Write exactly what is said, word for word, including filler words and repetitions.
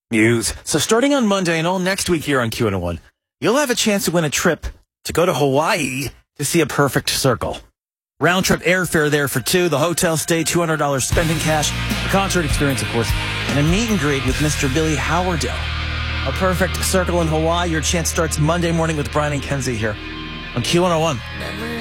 Muse. So starting on Monday and all next week here on Q one oh one, you'll have a chance to win a trip to go to Hawaii to see a perfect circle. Round trip airfare there for two, the hotel stay, two hundred dollars spending cash, the concert experience, of course, and a meet and greet with Mister Billy Howardell. A perfect circle in Hawaii. Your chance starts Monday morning with Brian and Kenzie here on Q one oh one.